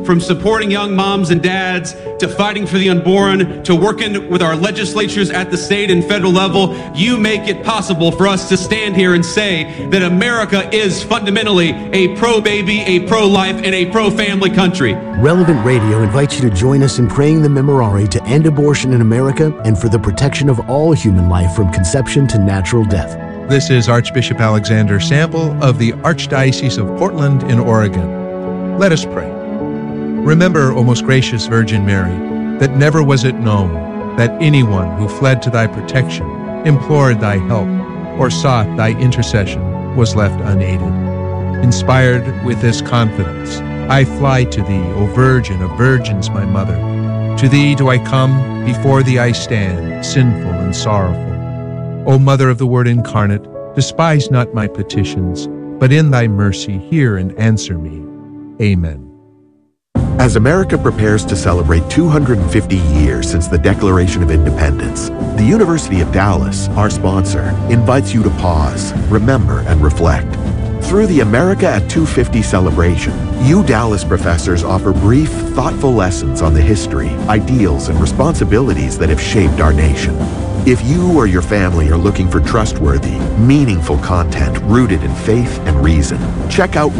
From supporting young moms and dads, to fighting for the unborn, to working with our legislatures at the state and federal level, you make it possible for us to stand here and say that America is fundamentally a pro-baby, a pro-life, and a pro-family country. Relevant Radio invites you to join us in praying the Memorare to end abortion in America and for the protection of all human life from conception to natural death. This is Archbishop Alexander Sample of the Archdiocese of Portland in Oregon. Let us pray. Remember, O most gracious Virgin Mary, that never was it known that anyone who fled to thy protection, implored thy help, or sought thy intercession was left unaided. Inspired with this confidence, I fly to thee, O Virgin of Virgins, my Mother. To thee do I come, before thee I stand, sinful and sorrowful. O Mother of the Word incarnate, despise not my petitions, but in thy mercy hear and answer me. Amen. As America prepares to celebrate 250 years since the Declaration of Independence, the University of Dallas, our sponsor, invites you to pause, remember, and reflect. Through the America at 250 celebration, Dallas professors offer brief, thoughtful lessons on the history, ideals, and responsibilities that have shaped our nation. If you or your family are looking for trustworthy, meaningful content rooted in faith and reason, check out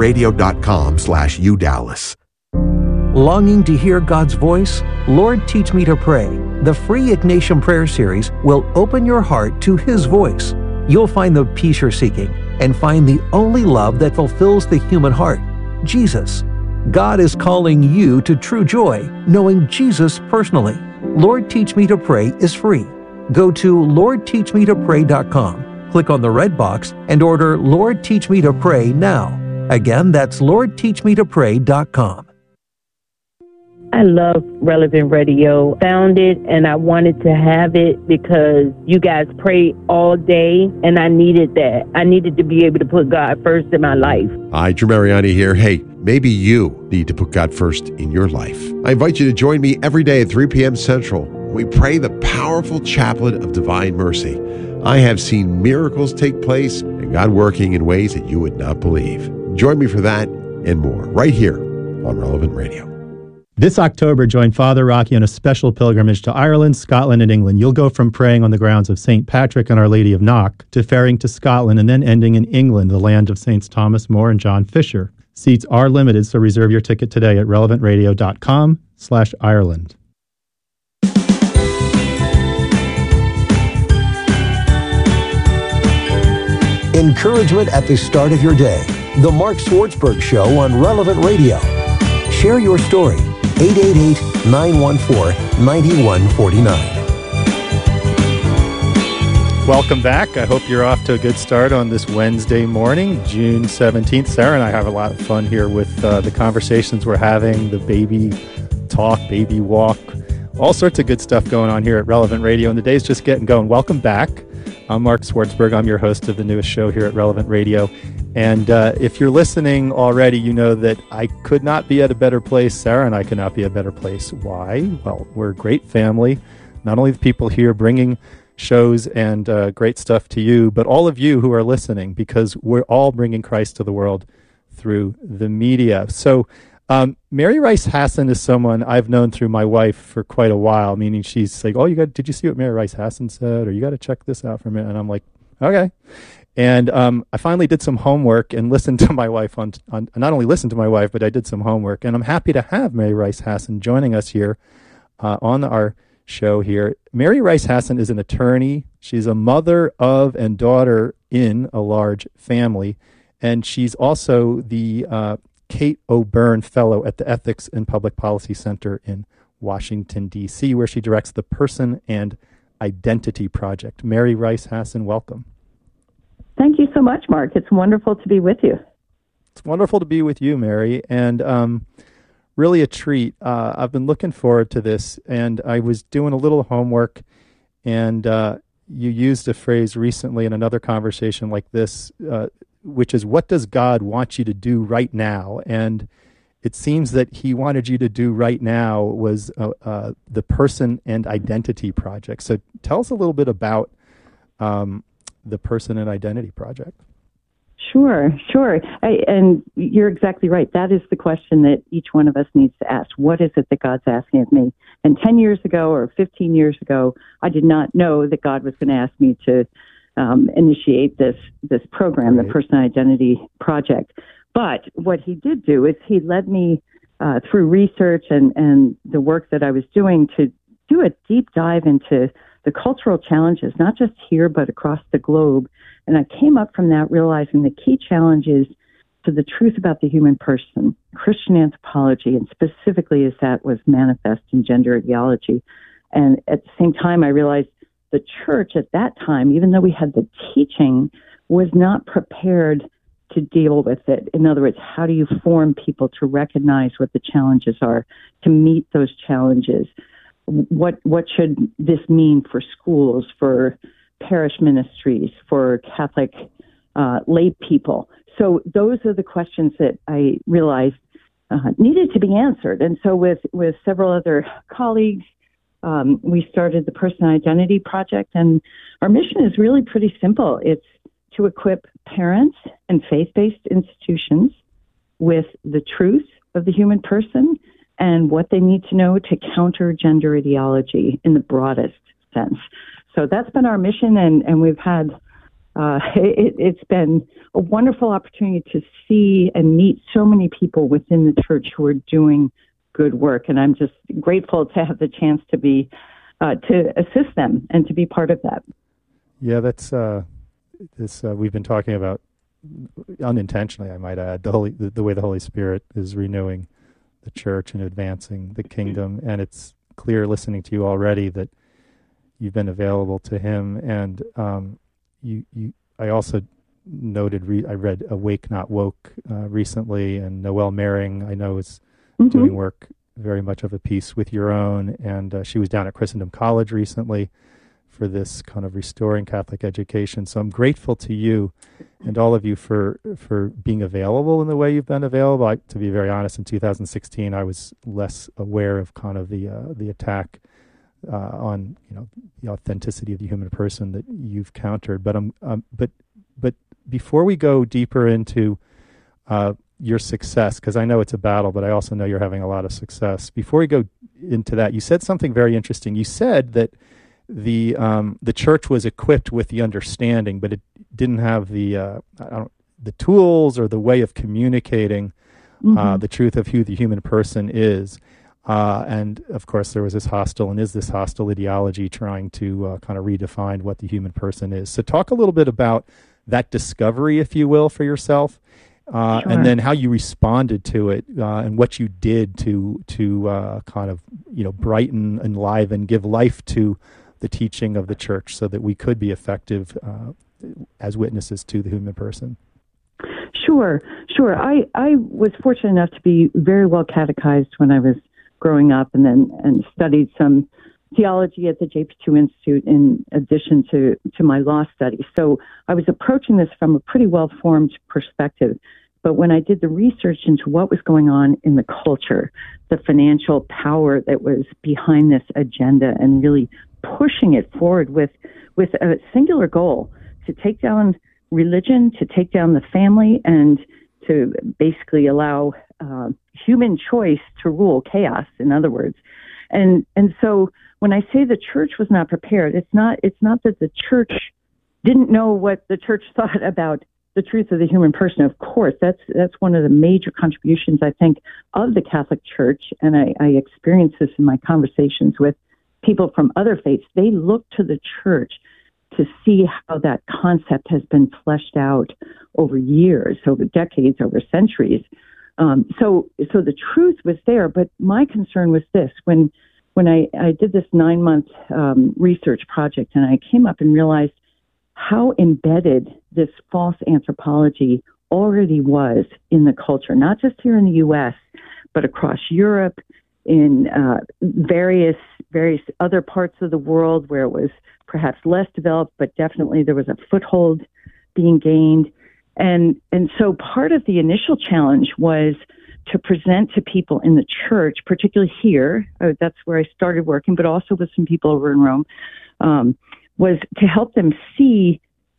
relevantradio.com/UDallas. Longing to hear God's voice? Lord, Teach Me to Pray. The free Ignatian Prayer Series will open your heart to His voice. You'll find the peace you're seeking and find the only love that fulfills the human heart, Jesus. God is calling you to true joy, knowing Jesus personally. Lord, Teach Me to Pray is free. Go to LordTeachMeToPray.com, click on the red box, and order Lord, Teach Me to Pray now. Again, that's LordTeachMeToPray.com. I love Relevant Radio. Found it and I wanted to have it because you guys pray all day and I needed that. I needed to be able to put God first in my life. Hi, Drew Mariani here. Hey, maybe you need to put God first in your life. I invite you to join me every day at 3 p.m. Central. We pray the powerful chaplet of divine mercy. I have seen miracles take place and God working in ways that you would not believe. Join me for that and more right here on Relevant Radio. This October, join Father Rocky on a special pilgrimage to Ireland, Scotland, and England. You'll go from praying on the grounds of St. Patrick and Our Lady of Knock to ferrying to Scotland and then ending in England, the land of Saints Thomas More and John Fisher. Seats are limited, so reserve your ticket today at relevantradio.com/Ireland. Encouragement at the start of your day. The Mark Swartzberg Show on Relevant Radio. Share your story. 888-914-9149. Welcome back. I hope you're off to a good start on this Wednesday morning, June 17th. Sarah and I have a lot of fun here with the conversations we're having, the baby talk, baby walk, all sorts of good stuff going on here at Relevant Radio, and the day's just getting going. Welcome back. I'm Mark Swartzberg. I'm your host of the newest show here at Relevant Radio. And if you're listening already, you know that I could not be at a better place. Sarah and I could not be at a better place. Why? Well, we're a great family. Not only the people here bringing shows and great stuff to you, but all of you who are listening, because we're all bringing Christ to the world through the media. So Mary Rice Hasson is someone I've known through my wife for quite a while, meaning she's like, oh, did you see what Mary Rice Hasson said? Or you got to check this out for a minute. And I'm like, okay. And I finally did some homework and listened to my wife on not only listened to my wife, but I did some homework. And I'm happy to have Mary Rice Hasson joining us here on our show here. Mary Rice Hasson is an attorney. She's a mother of and daughter in a large family. And she's also the Kate O'Byrne Fellow at the Ethics and Public Policy Center in Washington, D.C., where she directs the Person and Identity Project. Mary Rice Hasson, welcome. Thank you so much, Mark. It's wonderful to be with you. It's wonderful to be with you, Mary, and really a treat. I've been looking forward to this, and I was doing a little homework, and you used a phrase recently in another conversation like this, which is, what does God want you to do right now? And it seems that he wanted you to do right now was the Person and Identity Project. So tell us a little bit about the Person and Identity Project. Sure. And you're exactly right. That is the question that each one of us needs to ask. What is it that God's asking of me? And 10 years ago or 15 years ago, I did not know that God was going to ask me to initiate this program, the Personal Identity Project. But what he did do is he led me through research and the work that I was doing to do a deep dive into the cultural challenges, not just here, but across the globe. And I came up from that realizing the key challenges to the truth about the human person, Christian anthropology, and specifically as that was manifest in gender ideology. And at the same time, I realized the church at that time, even though we had the teaching, was not prepared to deal with it. In other words, how do you form people to recognize what the challenges are, to meet those challenges? What should this mean for schools, for parish ministries, for Catholic lay people? So those are the questions that I realized needed to be answered. And so with several other colleagues, we started the Personal Identity Project, and our mission is really pretty simple. It's to equip parents and faith-based institutions with the truth of the human person and what they need to know to counter gender ideology in the broadest sense. So that's been our mission, and we've had, it's been a wonderful opportunity to see and meet so many people within the church who are doing good work. And I'm just grateful to have the chance to be, to assist them and to be part of that. Yeah, that's, we've been talking about unintentionally, I might add, the way the Holy Spirit is renewing the church and advancing the kingdom. And it's clear listening to you already that you've been available to him. And I also noted, I read Awake Not Woke recently, and Noelle Mering, I know, is doing work very much of a piece with your own. And she was down at Christendom College recently for this kind of restoring Catholic education. So I'm grateful to you and all of you for being available in the way you've been available. To be very honest, in 2016, I was less aware of kind of the attack on the authenticity of the human person that you've countered. But before we go deeper into your success, because I know it's a battle, but I also know you're having a lot of success. Before we go into that, you said something very interesting. You said that the church was equipped with the understanding, but it didn't have the tools or the way of communicating the truth of who the human person is. And of course, there was this hostile ideology trying to kind of redefine what the human person is. So talk a little bit about that discovery, if you will, for yourself, sure. And then how you responded to it, and what you did to kind of brighten, enliven, give life to the teaching of the church, so that we could be effective as witnesses to the human person. Sure. I was fortunate enough to be very well catechized when I was growing up, and studied some theology at the JP2 Institute in addition to my law studies. So I was approaching this from a pretty well-formed perspective. But when I did the research into what was going on in the culture, the financial power that was behind this agenda, and really pushing it forward with a singular goal to take down religion, to take down the family, and to basically allow human choice to rule chaos, in other words. And so when I say the church was not prepared, it's not that the church didn't know what the church thought about the truth of the human person. Of course, that's one of the major contributions, I think, of the Catholic Church. And I experience this in my conversations with people from other faiths. They look to the church to see how that concept has been fleshed out over years, over decades, over centuries. So the truth was there, but my concern was this: when I did this 9-month research project, and I came up and realized how embedded this false anthropology already was in the culture, not just here in the U.S., but across Europe, in various other parts of the world where it was perhaps less developed, but definitely there was a foothold being gained. And so part of the initial challenge was to present to people in the church, particularly here, that's where I started working, but also with some people over in Rome, was to help them see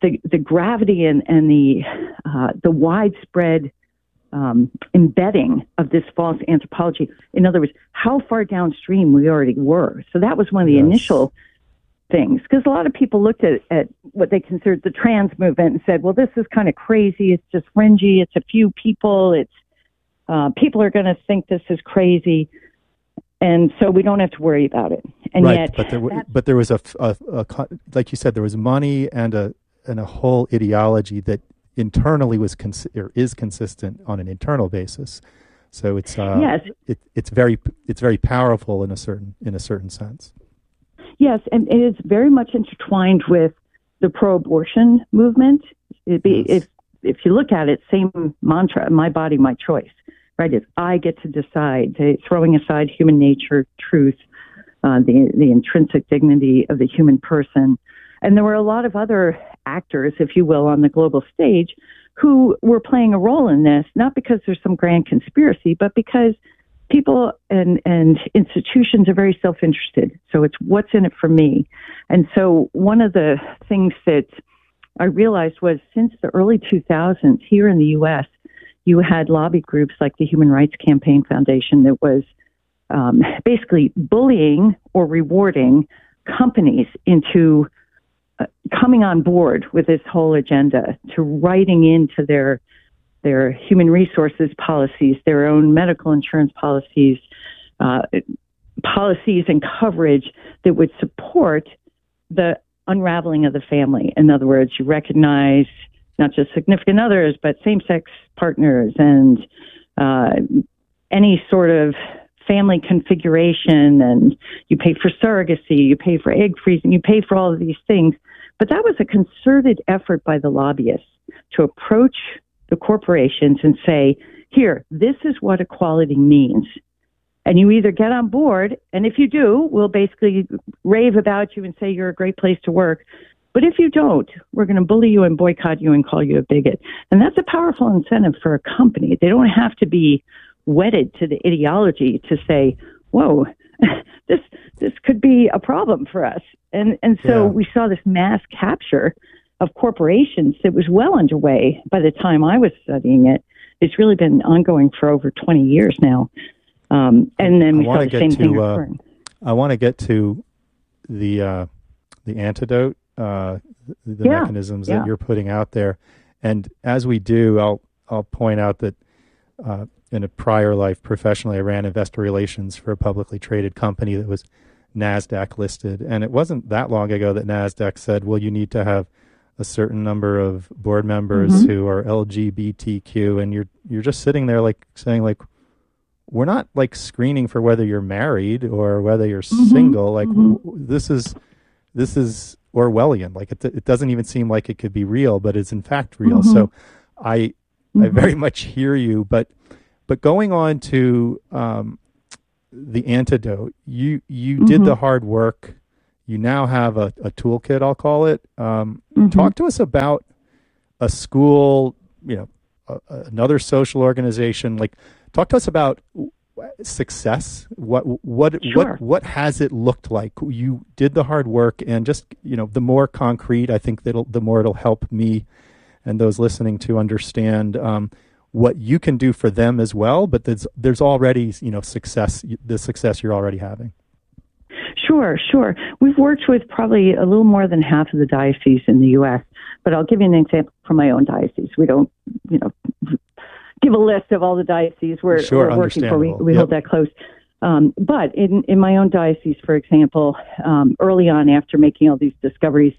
the gravity and the widespread embedding of this false anthropology. In other words, how far downstream we already were. So that was one of the initial things, because a lot of people looked at what they considered the trans movement and said, well, this is kind of crazy. It's just fringy. It's a few people. It's people are going to think this is crazy. And so we don't have to worry about it. And right, yet, but there was a like you said, there was money and a whole ideology that internally is consistent on an internal basis. So it's it's very powerful in a certain sense. Yes, and it is very much intertwined with the pro-abortion movement. If you look at it, same mantra: "My body, my choice." Right? It's I get to decide. Throwing aside human nature, truth, the intrinsic dignity of the human person, and there were a lot of other actors, if you will, on the global stage who were playing a role in this, not because there's some grand conspiracy, but because people and institutions are very self-interested. So it's what's in it for me. And so one of the things that I realized was since the early 2000s here in the U.S., you had lobby groups like the Human Rights Campaign Foundation that was basically bullying or rewarding companies into coming on board with this whole agenda, to writing into their human resources policies, their own medical insurance policies, policies and coverage that would support the unraveling of the family. In other words, you recognize not just significant others, but same-sex partners and any sort of family configuration, and you pay for surrogacy, you pay for egg freezing, you pay for all of these things. But that was a concerted effort by the lobbyists to approach the corporations and say, here, this is what equality means. And you either get on board, and if you do, we'll basically rave about you and say you're a great place to work. But if you don't, we're going to bully you and boycott you and call you a bigot. And that's a powerful incentive for a company. They don't have to be wedded to the ideology to say, whoa, this could be a problem for us. And so we saw this mass capture of corporations that was well underway by the time I was studying it. It's really been ongoing for over 20 years now. And then we saw the same thing occurring. I want to get to the antidote, the mechanisms that you're putting out there. And as we do, I'll point out that in a prior life professionally, I ran investor relations for a publicly traded company that was NASDAQ listed. And it wasn't that long ago that NASDAQ said, well, you need to have a certain number of board members who are LGBTQ. And you're just sitting there like saying, like, we're not like screening for whether you're married or whether you're single. Like this is Orwellian. Like it doesn't even seem like it could be real, but it's in fact real. So I very much hear you, but going on to the antidote, you did the hard work. You now have a toolkit, I'll call it. Talk to us about a school, another social organization. Like, talk to us about success. What has it looked like? You did the hard work, and just the more concrete, I think the more it'll help me and those listening to understand what you can do for them as well. But there's already success. The success you're already having. Sure. We've worked with probably a little more than half of the dioceses in the U.S., but I'll give you an example from my own diocese. We don't, give a list of all the dioceses we're working for. We hold that close. But in my own diocese, for example, early on after making all these discoveries,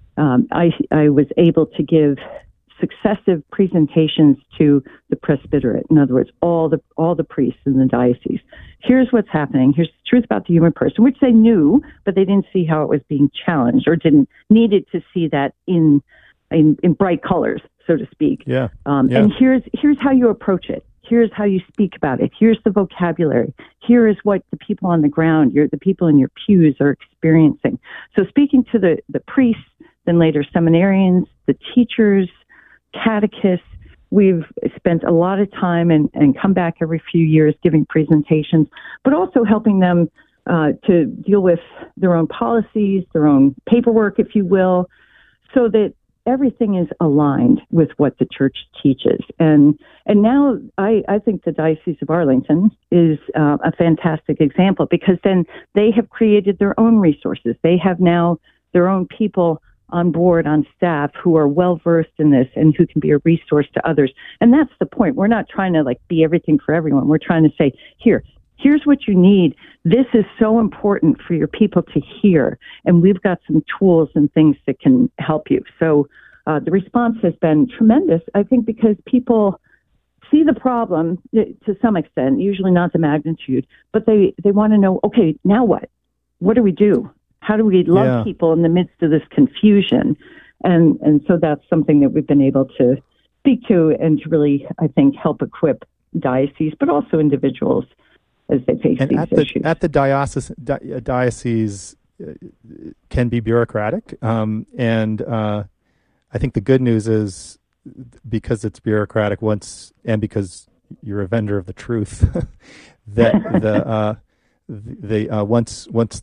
I was able to give successive presentations to the presbyterate. In other words, all the priests in the diocese. Here's what's happening. Here's the truth about the human person, which they knew, but they didn't see how it was being challenged or needed to see that in bright colors, so to speak. And here's how you approach it. Here's how you speak about it. Here's the vocabulary. Here is what the people on the ground, the people in your pews are experiencing. So speaking to the priests, then later seminarians, the teachers, catechists, we've spent a lot of time and come back every few years giving presentations, but also helping them to deal with their own policies, their own paperwork, if you will, so that everything is aligned with what the church teaches. And now I think the Diocese of Arlington is a fantastic example, because then they have created their own resources. They have now their own people on board, on staff, who are well-versed in this and who can be a resource to others. And that's the point. We're not trying to be everything for everyone. We're trying to say, here's what you need. This is so important for your people to hear. And we've got some tools and things that can help you. So the response has been tremendous, I think, because people see the problem to some extent, usually not the magnitude, but they want to know, okay, now what? What do we do? How do we love people in the midst of this confusion? And so that's something that we've been able to speak to and to really, I think, help equip dioceses, but also individuals as they face these issues. At the diocese can be bureaucratic. And I think the good news is, because it's bureaucratic and because you're a vendor of the truth, that once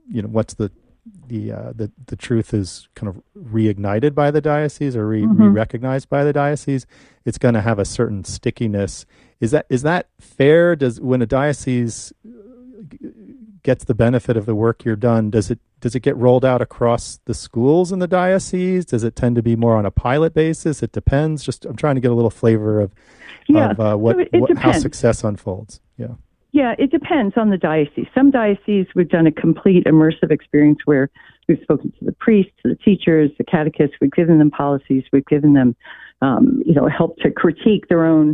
the truth is kind of reignited by the diocese or re-recognized by the diocese, it's going to have a certain stickiness. Is that fair? When a diocese gets the benefit of the work you're done, does it get rolled out across the schools in the diocese? Does it tend to be more on a pilot basis? It depends. I'm trying to get a little flavor of how success unfolds. Yeah. Yeah, it depends on the diocese. Some dioceses, we've done a complete immersive experience where we've spoken to the priests, to the teachers, the catechists. We've given them policies. We've given them, help to critique their own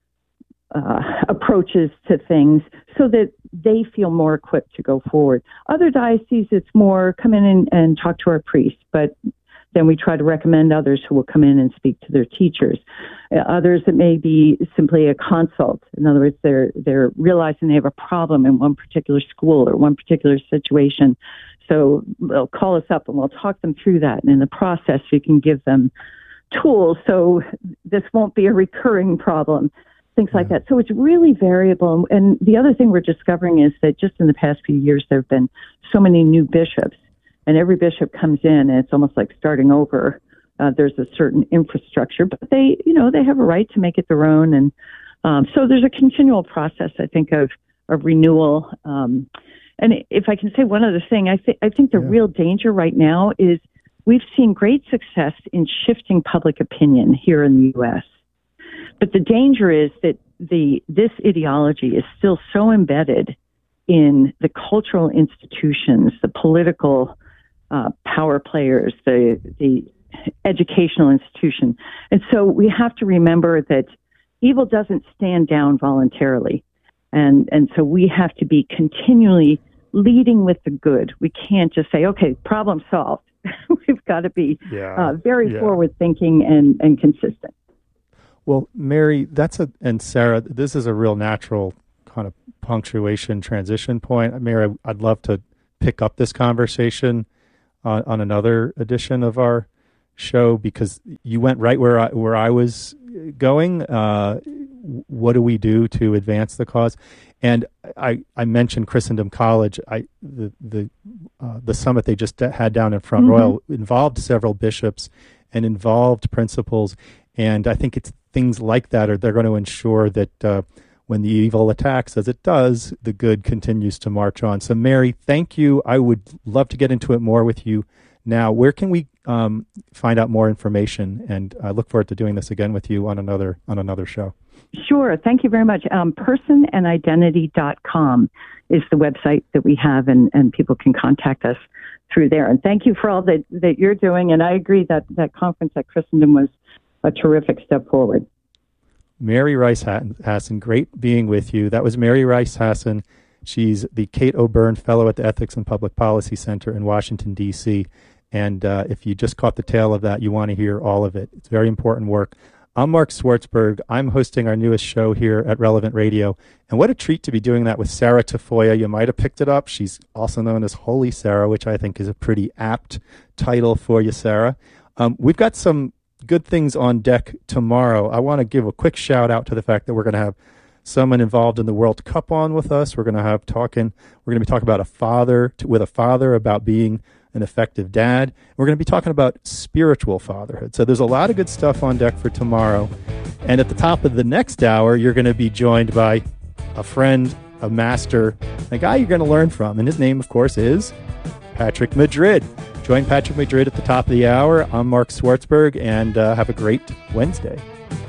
approaches to things so that they feel more equipped to go forward. Other dioceses, it's more come in and talk to our priests, but then we try to recommend others who will come in and speak to their teachers. Others, it may be simply a consult. In other words, they're realizing they have a problem in one particular school or one particular situation. So they'll call us up and we'll talk them through that. And in the process, we can give them tools so this won't be a recurring problem, things like that. So it's really variable. And the other thing we're discovering is that just in the past few years, there have been so many new bishops. And every bishop comes in, and it's almost like starting over. There's a certain infrastructure, but they have a right to make it their own. And so there's a continual process, I think, of renewal. And if I can say one other thing, I think the real danger right now is we've seen great success in shifting public opinion here in the U.S. But the danger is that this ideology is still so embedded in the cultural institutions, the political power players, the educational institution. And so we have to remember that evil doesn't stand down voluntarily. And so we have to be continually leading with the good. We can't just say, okay, problem solved. We've got to be very forward thinking and consistent. Well, Mary, and Sarah, this is a real natural kind of punctuation transition point. Mary, I'd love to pick up this conversation on another edition of our show, because you went right where I was going. What do we do to advance the cause? And I mentioned Christendom College. The summit they just had down in Front Royal involved several bishops and involved principals, and I think it's things like that they're going to ensure that when the evil attacks, as it does, the good continues to march on. So, Mary, thank you. I would love to get into it more with you now. Where can we find out more information? And I look forward to doing this again with you on another show. Sure. Thank you very much. Personandidentity.com is the website that we have, and people can contact us through there. And thank you for all that you're doing. And I agree that conference at Christendom was a terrific step forward. Mary Rice Hasson, great being with you. That was Mary Rice Hasson. She's the Kate O'Byrne Fellow at the Ethics and Public Policy Center in Washington, D.C. And if you just caught the tail of that, you want to hear all of it. It's very important work. I'm Mark Swartzberg. I'm hosting our newest show here at Relevant Radio. And what a treat to be doing that with Sarah Tafoya. You might have picked it up. She's also known as Holy Sarah, which I think is a pretty apt title for you, Sarah. We've got some good things on deck tomorrow. I want to give a quick shout out to the fact that we're going to have someone involved in the World Cup on with us. We're going to be talking about a father about being an effective dad. We're going to be talking about spiritual fatherhood. So there's a lot of good stuff on deck for tomorrow. And at the top of the next hour, you're going to be joined by a friend, a master, a guy you're going to learn from. And his name, of course, is Patrick Madrid. Join Patrick Madrid at the top of the hour. I'm Mark Schwartzberg, and have a great Wednesday.